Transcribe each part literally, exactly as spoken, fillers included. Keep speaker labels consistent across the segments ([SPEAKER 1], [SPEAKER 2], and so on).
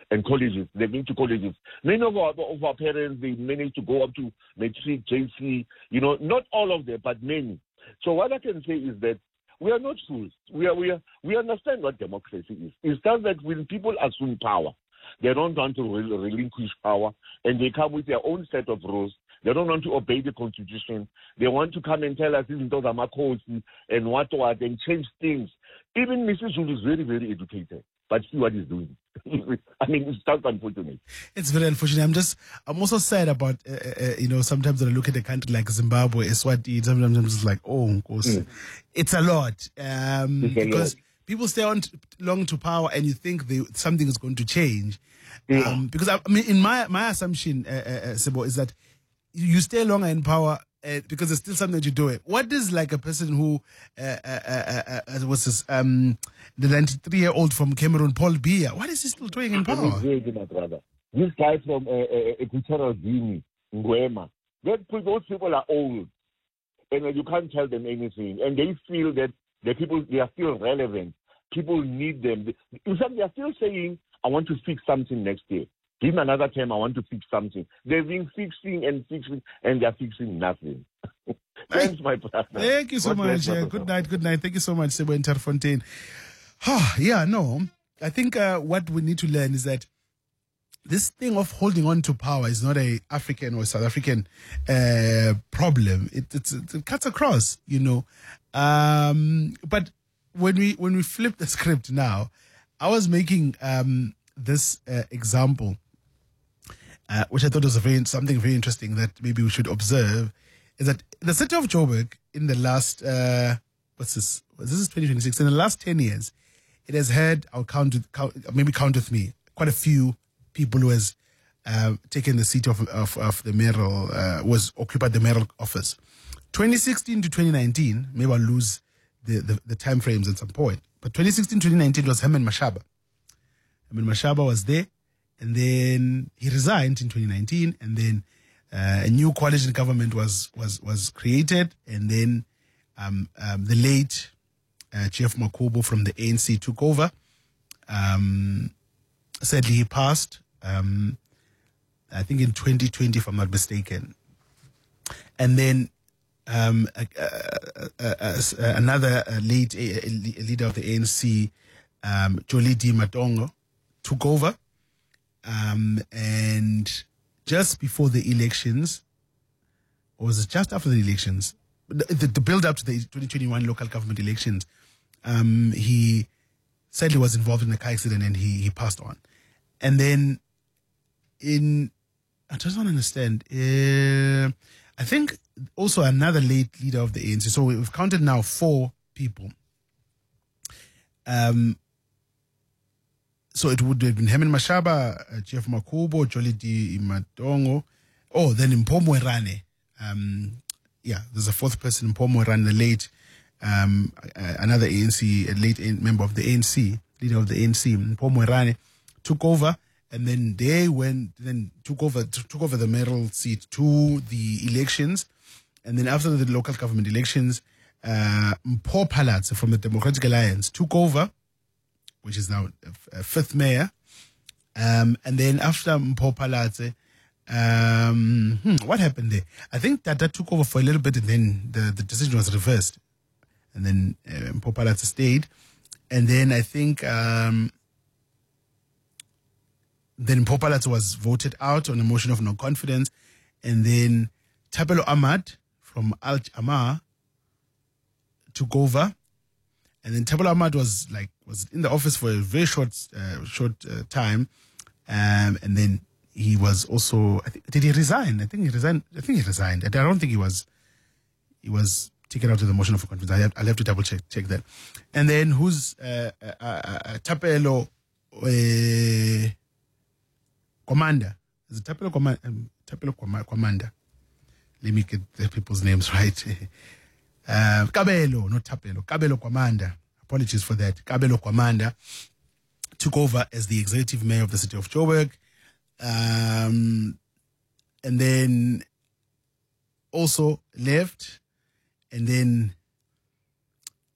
[SPEAKER 1] and colleges. They've been to colleges. Many of our, of our parents, they managed to go up to matric, J C, you know, not all of them, but many. So what I can say is that we are not fools. We are, we are, we understand what democracy is. It's just that when people assume power, they don't want to relinquish power, and they come with their own set of rules. They don't want to obey the constitution. They want to come and tell us this is Amakosi and what what and change things. Even Missus Zulu is very, very educated, but see what he's doing. I mean, it's just unfortunate.
[SPEAKER 2] It's very unfortunate. I'm just, I'm also sad about, uh, uh, you know, sometimes when I look at a country like Zimbabwe, Eswatini, sometimes I'm just like, oh, mm. it's a lot. Um,
[SPEAKER 1] it's a
[SPEAKER 2] because
[SPEAKER 1] lot.
[SPEAKER 2] People stay on t- long to power, and you think they, something is going to change.
[SPEAKER 1] Yeah.
[SPEAKER 2] Um, because I, I mean, in my my assumption, uh, uh, Sebo, is that you stay longer in power uh, because there's still something to do. It. What is like a person who uh, uh, uh, uh, was this, um, the ninety-three year old from Cameroon, Paul Biya? What is he still doing in power?
[SPEAKER 1] My brother. This guy from uh, uh, Equatorial Guinea, Nguema. Those people are old, and you can't tell them anything, and they feel that the people they are still relevant. People need them. In fact, they are still saying, I want to fix something next year. Give me another term, I want to fix something. They've been fixing and fixing, and they're fixing nothing. Thanks, my brother.
[SPEAKER 2] Thank you so
[SPEAKER 1] God
[SPEAKER 2] much. Uh, good night, good night. Thank you so much, Sebo Interfontaine. Oh, yeah, no. I think uh, what we need to learn is that this thing of holding on to power is not a African or South African uh, problem. It, it's, it cuts across, you know. Um, but when we when we flip the script now, I was making um, this uh, example, uh, which I thought was a very, something very interesting that maybe we should observe, is that the city of Joburg in the last, uh, what's this? This is twenty twenty-six. In the last ten years, it has had, I'll count, with, count maybe count with me, quite a few people who has uh, taken the seat of, of, of the mayoral, uh, was occupied the mayoral office. twenty sixteen to twenty nineteen, maybe I'll lose the, the, the time frames at some point. But twenty sixteen to twenty nineteen was Herman Mashaba. Herman Mashaba was there, and then he resigned in twenty nineteen, and then uh, a new coalition government was was was created, and then um, um, the late uh, Jeff Makubo from the A N C took over. Um, sadly, he passed, um, I think in twenty twenty, if I'm not mistaken. And then um, uh, uh, uh, uh, another uh, late uh, leader of the A N C, um, Jolidi Matongo, took over. Um, and just before the elections, or was it just after the elections, the, the, the build up to the twenty twenty-one local government elections, um, he sadly was involved in a car accident and he, he passed on. And then in, I just don't understand, uh, I think also another late leader of the A N C. So we've counted now four people. Um, so it would have been Herman Mashaba, uh, Jeff Makubo, Jolidi Matongo. Oh, then Mpomwe Rane. Um, yeah, there's a fourth person, Mpomwe Rane, the late, um, uh, another A N C, a late member of the A N C, leader of the A N C, Mpomwe Rane, took over. And then they went, then took over, took over the mayoral seat to the elections. And then after the local government elections, uh, Mpho Phalatse from the Democratic Alliance took over, which is now a fifth mayor. Um, and then after Mpho Phalatse, um, hmm, what happened there? I think that that took over for a little bit, and then the, the decision was reversed. And then uh, Mpho Phalatse stayed. And then I think, um, then Mpho Phalatse was voted out on a motion of no confidence. And then Thapelo Ahmad from Al Amar took over. And then Thapelo Ahmad was like, was in the office for a very short, uh, short uh, time. Um, and then he was also, I think, did he resign? I think he resigned. I think he resigned. I don't think he was, he was taken out of the motion of confidence. I have, I'll have to double check, check that. And then who's, uh, uh, uh, uh Thapelo, uh, Commander. Is it Thapelo Commander? Um, Thapelo Commander. Let me get the people's names right. Uh, Kabelo, not Thapelo. Kabelo Commander. Apologies for that. Kabelo Commander took over as the executive mayor of the city of Joburg. Um, and then also left. And then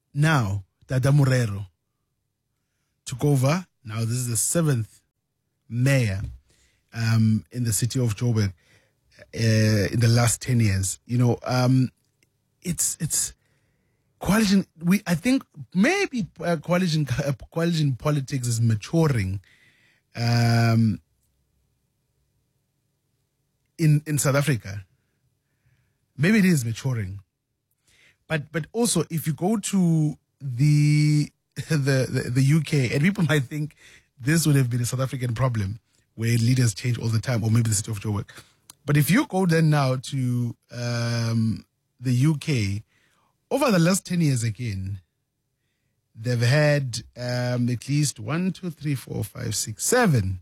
[SPEAKER 2] now Dada Morero took over. Now this is the seventh mayor um, in the city of Joburg uh, in the last ten years. You know, um, it's it's coalition. We I think maybe uh, coalition uh, coalition politics is maturing. Um, in in South Africa, maybe it is maturing, but but also if you go to the the the, the U K, and people might think this would have been a South African problem where leaders change all the time, or maybe the city of Joburg. But if you go then now to um, the U K, over the last ten years again, they've had um, at least one, two, three, four, five, six, seven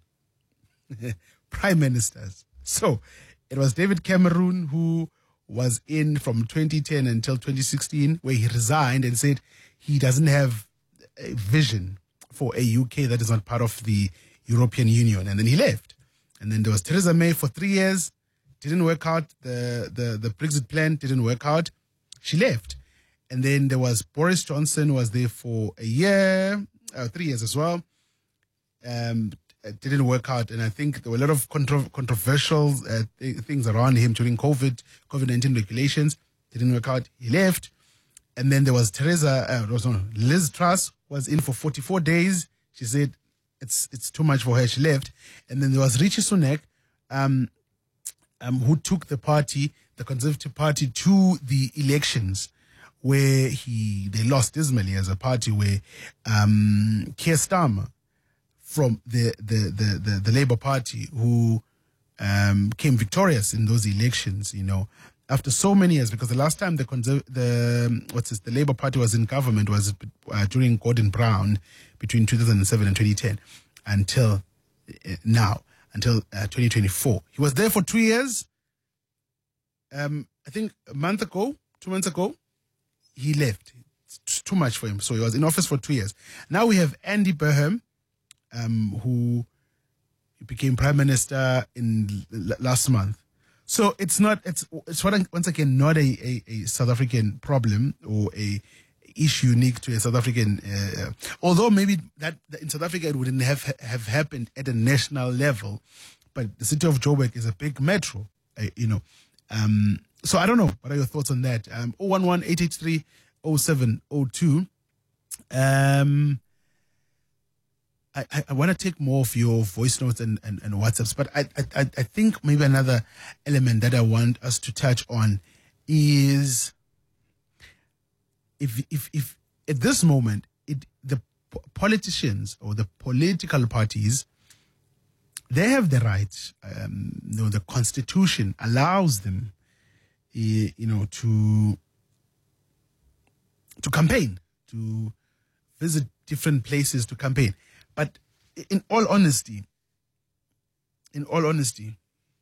[SPEAKER 2] prime ministers. So it was David Cameron who was in from twenty ten until twenty sixteen, where he resigned and said he doesn't have a vision for a U K that is not part of the European Union. And then he left. And then there was Theresa May for three years. Didn't work out. The, the, the Brexit plan didn't work out. She left. And then there was Boris Johnson, was there for a year, uh, three years as well. Um, it didn't work out. And I think there were a lot of contro- controversial uh, th- things around him during COVID, COVID nineteen regulations. Didn't work out. He left. And then there was Teresa, uh, no, Liz Truss was in for forty-four days. She said it's it's too much for her. She left. And then there was Rishi Sunak, um, um, who took the party, the Conservative Party, to the elections, where he they lost dismally as a party, where um, Keir Starmer from the the, the, the, the Labour Party, who um, came victorious in those elections, you know, after so many years, because the last time the conserv- the what's this, the Labour Party was in government was uh, during Gordon Brown between two thousand seven and twenty ten until uh, now, until uh, twenty twenty-four. He was there for two years. Um, I think a month ago, two months ago, he left. It's too much for him. So he was in office for two years. Now we have Andy Burnham, um, who became prime minister in l- last month. So it's not, it's, it's once again not a, a, a South African problem or a issue unique to a South African, uh, although maybe that in South Africa it wouldn't have have happened at a national level, but the city of Joburg is a big metro, uh, you know. Um, so I don't know. What are your thoughts on that? Um, zero one one, eight eight three, zero seven zero two. Um, I, I, I want to take more of your voice notes and, and, and WhatsApps, but I, I I think maybe another element that I want us to touch on is if if if at this moment it the politicians or the political parties, they have the right, um, you know, the Constitution allows them, you know, to to campaign, to visit different places to campaign. But in all honesty, in all honesty,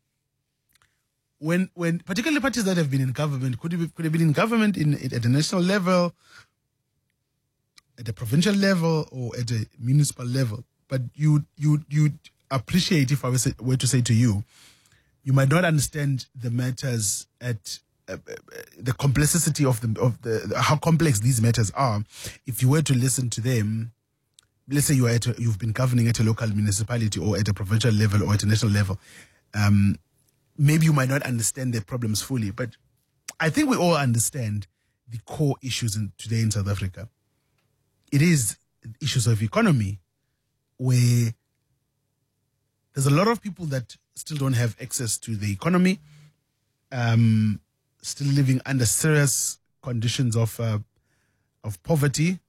[SPEAKER 2] when when particularly parties that have been in government could have, could have been in government in at the national level, at the provincial level, or at a municipal level, but you you you appreciate, if I were to say to you, you might not understand the matters at uh, the complexity of the of the how complex these matters are. If you were to listen to them, let's say you are at a, you've been governing at a local municipality or at a provincial level or at a national level, um, maybe you might not understand their problems fully. But I think we all understand the core issues in, today in South Africa. It is issues of economy, where there's a lot of people that still don't have access to the economy, um, still living under serious conditions of uh, of poverty.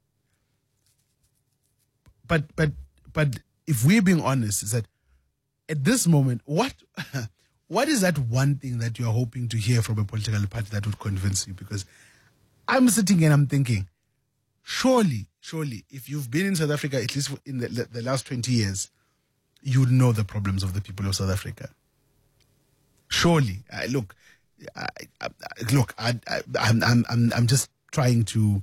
[SPEAKER 2] But but but if we're being honest, is that at this moment, what what is that one thing that you're hoping to hear from a political party that would convince you? Because I'm sitting and I'm thinking, surely, surely, if you've been in South Africa at least in the, the last twenty years, you know the problems of the people of South Africa. Surely, I, look, I, I, look, I, I, I'm, I'm, I'm, I'm just trying to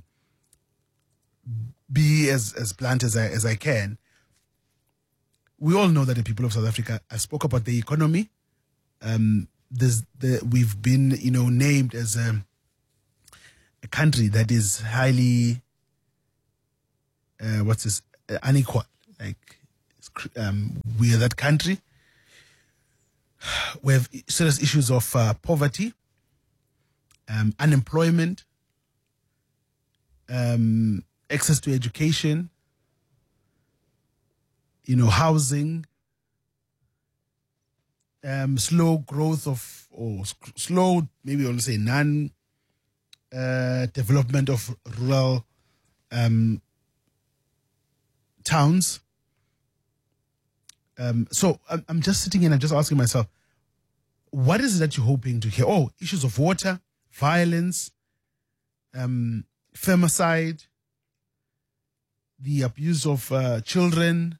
[SPEAKER 2] be as, as blunt as I as I can. We all know that the people of South Africa. I spoke about the economy. Um, there's the we've been, you know, named as a, a country that is highly, uh, what's this, uh, unequal. Like, um, we we are that country. We have serious issues of uh, poverty, um, unemployment, um, access to education, you know, housing, um, slow growth of, or slow, maybe I'll say non uh, development of rural um, towns. Um, so I'm, I'm just sitting in and just asking myself, what is it that you're hoping to hear? Oh, issues of water, violence, um, femicide, the abuse of uh, children.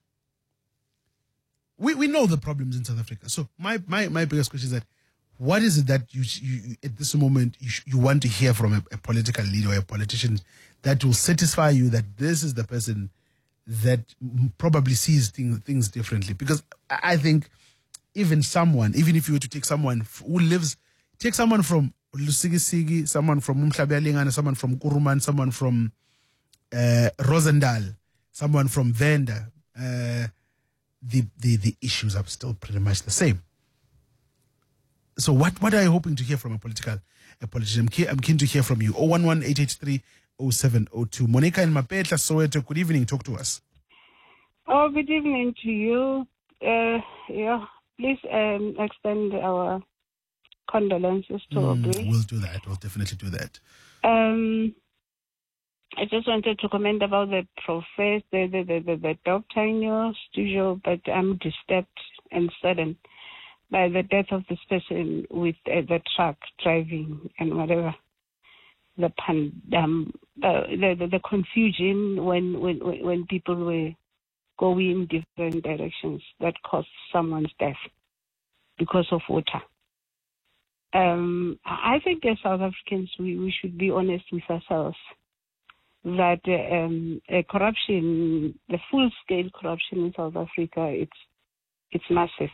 [SPEAKER 2] We we know the problems in South Africa. So my my, my biggest question is that, what is it that you, you at this moment you, you want to hear from a, a political leader or a politician that will satisfy you that this is the person that probably sees things, things differently? Because I think even someone, even if you were to take someone who lives, take someone from Lusigisigi, someone from Umhlabealingana, someone from Kuruman, someone from uh, Rosendal, someone from Venda, uh, the, the, the issues are still pretty much the same. So what, what are you hoping to hear from a political a politician? I'm keen, I'm keen to hear from you. oh one one, eight eight three, oh seven oh two. Monica in Mapetla, Soweto, good evening. Talk to us.
[SPEAKER 3] Oh, good evening to you. Uh, yeah, please um, extend our condolences to
[SPEAKER 2] Mm,
[SPEAKER 3] Aubrey.
[SPEAKER 2] we'll do that. We'll definitely do that.
[SPEAKER 3] Um, I just wanted to comment about the profess, the the the, the, the doctor in your studio, but I'm disturbed and saddened by the death of this person with uh, the truck driving and whatever. The pan, um, uh, the, the the confusion when when when people were going in different directions that caused someone's death because of water. Um, I think as South Africans, we, we should be honest with ourselves that uh, um, uh, corruption, the full-scale corruption in South Africa, it's it's massive.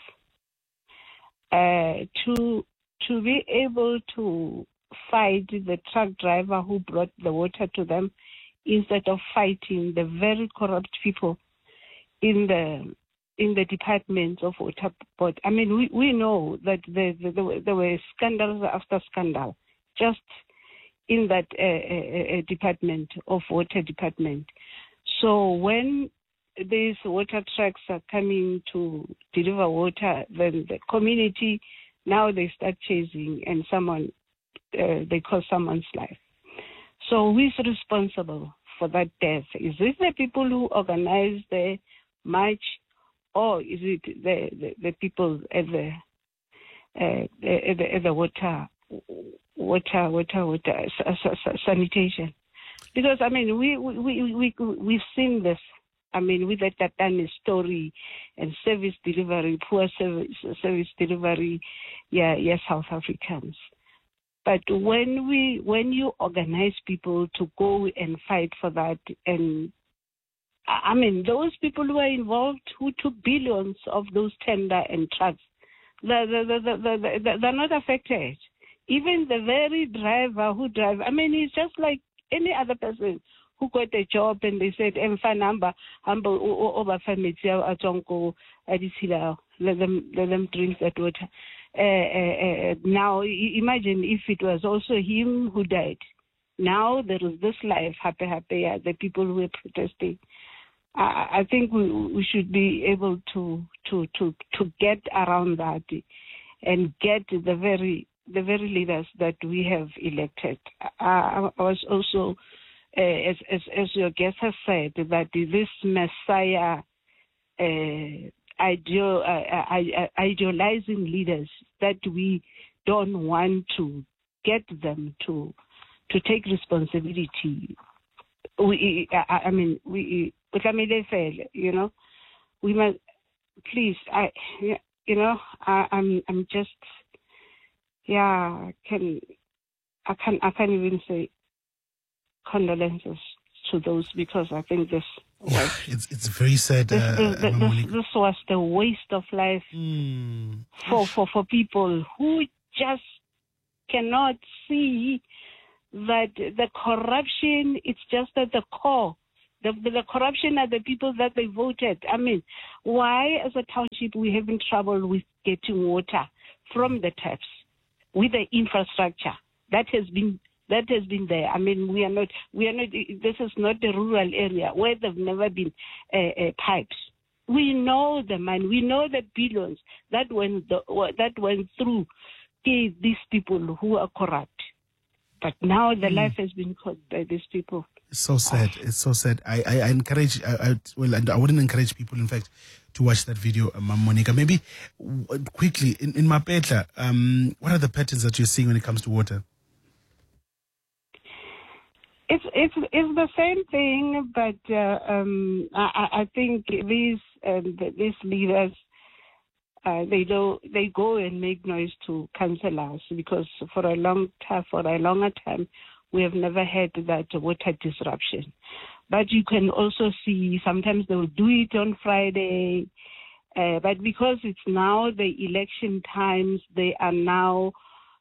[SPEAKER 3] Uh, to to be able to fight the truck driver who brought the water to them instead of fighting the very corrupt people in the in the departments of water board. I mean, we, we know that there, there, there were scandals after scandal just in that uh, uh, department of water department. So when these water trucks are coming to deliver water, then the community, now they start chasing and someone, uh, they cause someone's life. So who is responsible for that death? Is it the people who organize the march, or is it the, the, the people at the, uh, at the at the water water water water sanitation? Because I mean we we we, we we've seen this. I mean, with the Tatani story and service delivery, poor service service delivery, yeah, yeah, South Africans. But when we when you organize people to go and fight for that, and I mean those people who are involved who took billions of those tender and trucks, they're, they're, they're, they're not affected. Even the very driver who drives, I mean, he's just like any other person who got a job and they said, "Emfa number, humble over family, let them let them drink that water." Uh, uh, uh, now, imagine if it was also him who died. Now there is this life, happy, happy, yeah, the people who were protesting. I, I think we we should be able to to to to get around that and get the very the very leaders that we have elected. I, I was also. Uh, as, as as your guest has said, that this Messiah uh, ideo, uh, uh, idealizing leaders, that we don't want to get them to to take responsibility. We, I, I mean, we, you know, we must please. I, you know, I, I'm I'm just, yeah. Can I can I can't even say condolences to those, because I think this was
[SPEAKER 2] it's it's very sad.
[SPEAKER 3] This,
[SPEAKER 2] uh,
[SPEAKER 3] this, this, this was the waste of life
[SPEAKER 2] mm.
[SPEAKER 3] for, for for people who just cannot see that the corruption, it's just at the core The, the, the corruption are the people that they voted. I mean, why as a township we having trouble with getting water from the taps with the infrastructure that has been that has been there? I mean, we are not we are not. This is not a rural area where there've never been uh, uh, pipes. We know the money. We know the billions that went the, that went through these people who are corrupt. But now the mm. life has been caught by these people.
[SPEAKER 2] It's so sad. It's so sad. I, I, I encourage, I, I, well, I wouldn't encourage people, in fact, to watch that video, uh, Monica. Maybe w- quickly, in, in Mapetla, um, what are the patterns that you're seeing when it comes to water?
[SPEAKER 3] It's it's it's the same thing, but uh, um, I, I think these um, these leaders uh, they do they go and make noise to cancel us, because for a long time, for a longer time, we have never had that water disruption. But you can also see sometimes they will do it on Friday, uh, but because it's now the election times, they are now.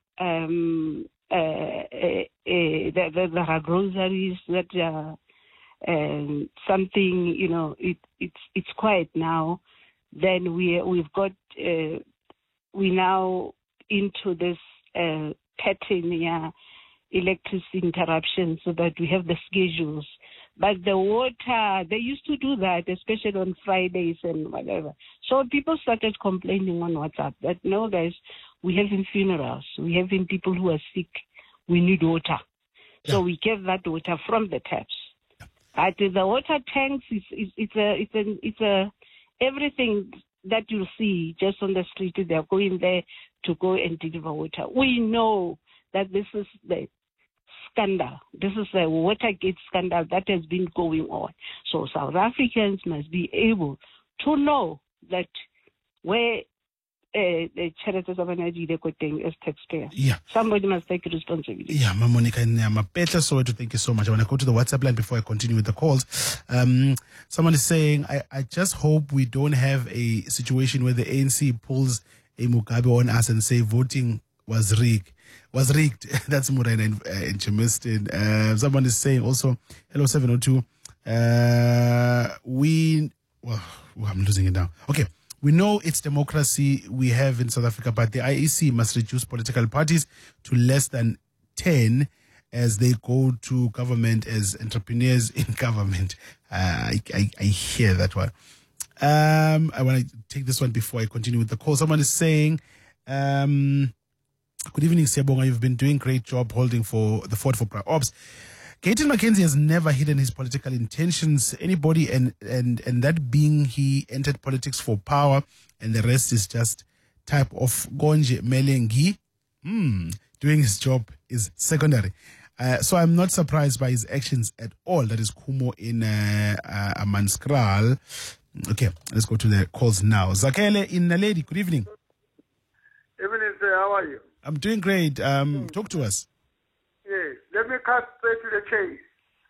[SPEAKER 3] Um, Uh, uh, uh, there, there are groceries that are um, something, you know, it, it's it's quiet now. Then we we've got uh, we now into this uh, pattern, yeah, electricity interruptions, so that we have the schedules. But the water, they used to do that, especially on Fridays and whatever. So people started complaining on WhatsApp that, no, guys, we having funerals, we having people who are sick, we need water. Yeah. So we gave that water from the taps. At the water tanks, is it's, it's a it's a it's a everything that you see just on the street. They are going there to go and deliver water. We know that this is the scandal. This is the Watergate scandal that has been going on. So South Africans must be able to know that where uh, the charities of energy they're getting as taxpayers.
[SPEAKER 2] Yeah.
[SPEAKER 3] Somebody must take responsibility.
[SPEAKER 2] Yeah, Monica and Mapetla, so to thank you so much. I want to go to the WhatsApp line before I continue with the calls. Um, someone is saying, I, I just hope we don't have a situation where the A N C pulls a Mugabe on us and say voting was rigged. Was rigged. That's Murena in, uh, in Chemiston. Uh, someone is saying also, hello seven oh two. Uh, we, well, I'm losing it now. Okay. We know it's democracy we have in South Africa, but the I E C must reduce political parties to less than ten as they go to government as entrepreneurs in government. Uh, I, I, I hear that one. Um, I want to take this one before I continue with the call. Someone is saying, um, good evening, Siyabonga. You've been doing a great job holding for the fort for Pra-Ops. Gayton McKenzie has never hidden his political intentions. Anybody, and, and, and that being he entered politics for power, and the rest is just type of Gonje Melengi. Hmm, doing his job is secondary. Uh, so I'm not surprised by his actions at all. That is Kumo in uh, uh, Amanskral. Okay, let's go to the calls now. Zakele in Naledi, good evening.
[SPEAKER 4] Evening, sir. How are you?
[SPEAKER 2] I'm doing great. Um, mm. Talk to us.
[SPEAKER 4] Yes, let me cut straight to the chase.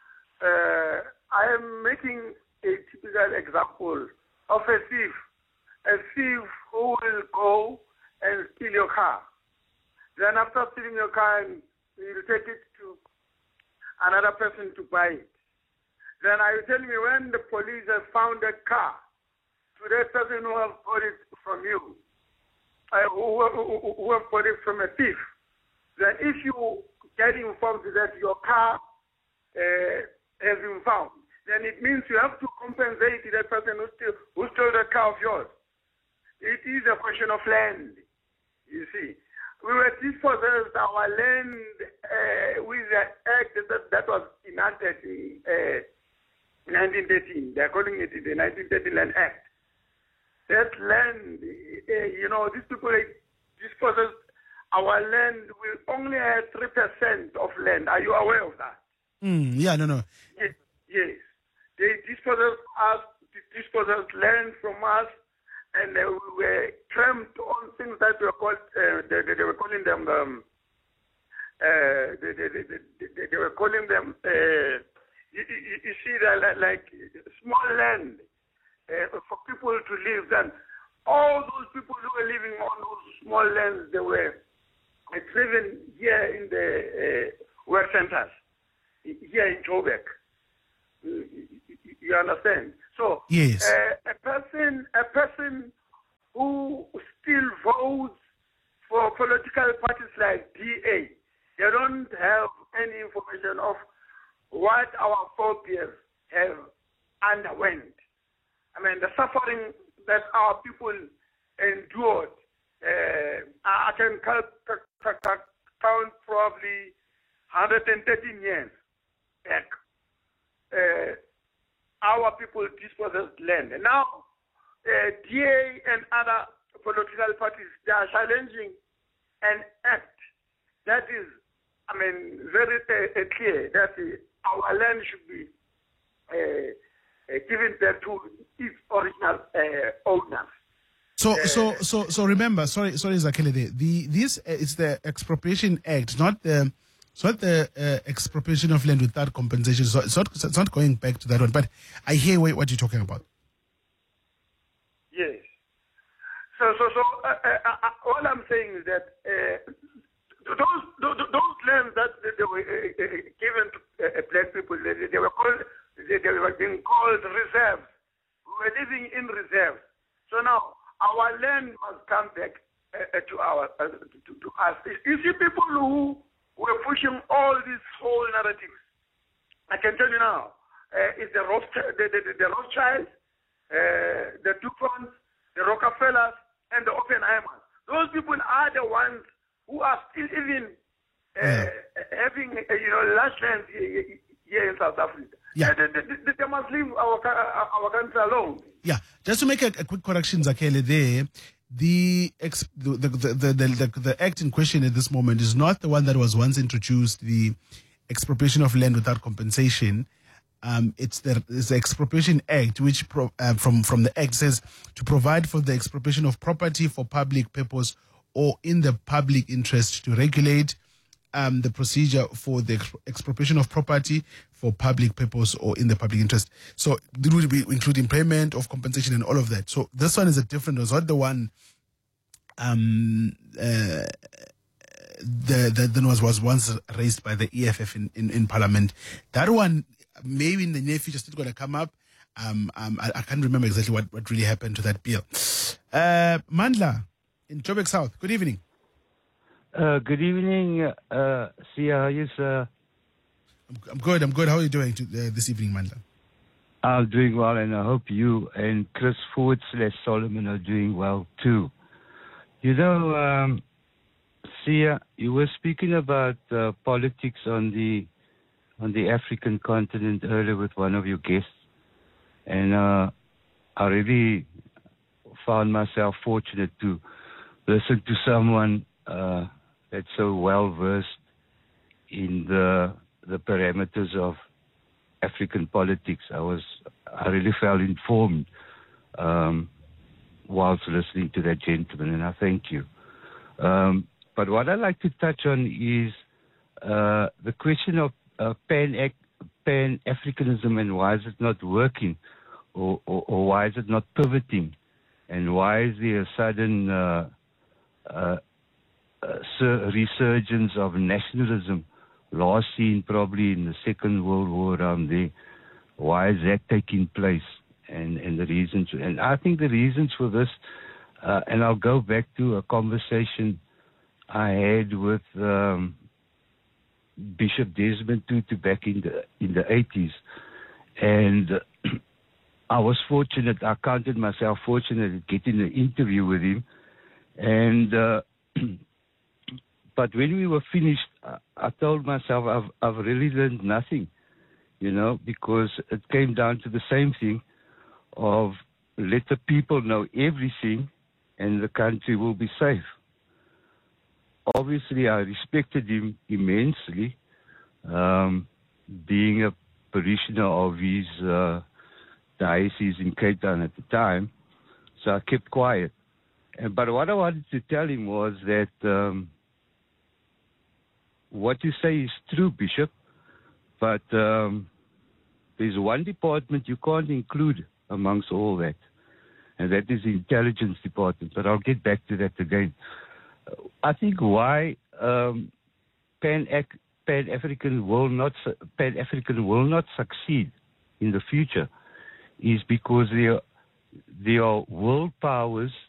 [SPEAKER 4] Uh, I am making a typical example of a thief. A thief who will go and steal your car. Then after stealing your car, he will take it to another person to buy it. Then are you telling me when the police have found a car to that person who have bought it from you, uh, who, who, who have bought it from a thief, then if you get informed that your car uh, has been found, then it means you have to compensate that person who stole, who stole the car of yours. It is a question of land, you see. We were dispossessed our land uh, with the act that, that was enacted in uh, nineteen thirteen. They're calling it the nineteen thirteen Land Act. That land, uh, you know, these people dispossessed our land. We only have three percent of land. Are you aware of that?
[SPEAKER 2] Mm, yeah, no, no.
[SPEAKER 4] Yes, yes. They dispossessed us, dispossessed land from us, and they were trampled on things that were called, uh, they, they, they were calling them, um, uh, they, they, they, they, they were calling them, uh, you, you, you see, that like small land uh, for people to live. And all those people who were living on those small lands, they were uh, driven here in the uh, work centers, here in Joburg. Uh, You understand? So
[SPEAKER 2] Yes.
[SPEAKER 4] uh, a person, a person who still votes for political parties like D A, they don't have any information of what our forebears have underwent. I mean, the suffering that our people endured, uh, I can count, count probably one hundred thirteen years back. Uh, our people dispossessed land. And now, uh, D A and other political parties, they are challenging an act that is, I mean, very uh, clear that uh, our land should be uh, uh, given back to its original uh, owners.
[SPEAKER 2] So,
[SPEAKER 4] Uh,
[SPEAKER 2] so, so, so remember, sorry, sorry, Zakhele, the this uh, is the Expropriation Act, not the, it's not the uh, expropriation of land without compensation. So it's not, it's not going back to that one. But I hear what, what you're talking about.
[SPEAKER 4] Yes. So, so, so, uh, uh, uh, all I'm saying is that uh, those, those those lands that they were uh, uh, given to uh, black people, they, they were called, they, they were being called reserves. We were living in reserves. So now our land must come back uh, to our uh, to, to us. You see, people who were pushing all these whole narratives. I can tell you now, uh, it's the Rothschild, the, the, the Rothschilds, uh, the DuPonts, the Rockefellers, and the Oppenheimers. Those people are the ones who are still even uh,
[SPEAKER 2] Yeah.
[SPEAKER 4] having, uh, you know, large lands here, here in South Africa.
[SPEAKER 2] Yeah.
[SPEAKER 4] They, they, they, they must leave our ca- our country alone.
[SPEAKER 2] Yeah, just to make a, a quick correction, Zakhele, there, the, ex, the, the, the, the, the, the act in question at this moment is not the one that was once introduced, the expropriation of land without compensation. Um, it's, the, it's the Expropriation Act, which pro, uh, from, from the Act says to provide for the expropriation of property for public purpose or in the public interest, to regulate um, the procedure for the exp- expropriation of property for public purpose or in the public interest. So it would be including payment of compensation and all of that. So this one is a different, was not the one um, uh, the, the, that was, was once raised by the E F F in, in, in Parliament. That one, maybe in the near future, still going to come up. Um, um, I, I can't remember exactly what, what really happened to that bill. Uh, Mandla in Joburg South, good evening.
[SPEAKER 5] Uh, good evening, uh, Sia. How are you, sir?
[SPEAKER 2] I'm, I'm good, I'm good. How are you doing to, uh, this evening, Mandla?
[SPEAKER 5] I'm doing well, and I hope you and Chris forward slash Solomon are doing well, too. You know, um, Sia, you were speaking about uh, politics on the on the African continent earlier with one of your guests, and uh, I really found myself fortunate to listen to someone uh, that's so well versed in the the parameters of African politics. I was, I really felt informed um, whilst listening to that gentleman, and I thank you. Um, but what I'd like to touch on is uh, the question of uh, pan Pan-Africanism and why is it not working, or, or, or why is it not pivoting, and why is there a sudden uh, uh, uh, resurgence of nationalism, last seen probably in the Second World War around there? Why is that taking place? And, and the reasons, and I think the reasons for this, uh, and I'll go back to a conversation I had with um, Bishop Desmond Tutu back in the in the eighties, and uh, I was fortunate. I counted myself fortunate at getting an interview with him, and uh, but when we were finished, I, I told myself I've I've really learned nothing, you know, because it came down to the same thing of let the people know everything, and the country will be safe. Obviously, I respected him immensely, um, being a parishioner of his uh, diocese in Cape Town at the time, so I kept quiet. And, but what I wanted to tell him was that um, what you say is true, Bishop, but um, there's one department you can't include amongst all that, and that is the intelligence department. But I'll get back to that again. I think why um, Pan Pan African will not Pan African will not succeed in the future is because there, there are world powers